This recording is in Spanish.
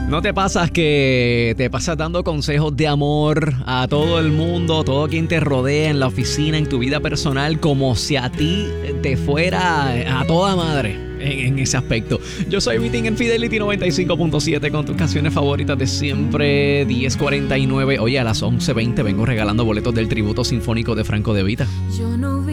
¿No te pasas que te pasas dando consejos de amor a todo el mundo, todo quien te rodea en la oficina, en tu vida personal, como si a ti te fuera a toda madre en ese aspecto? Yo soy Vitín en Fidelity 95.7 con tus canciones favoritas de siempre, 10:49. Oye, a las 11:20 vengo regalando boletos del tributo sinfónico de Franco De Vita. Yo no vi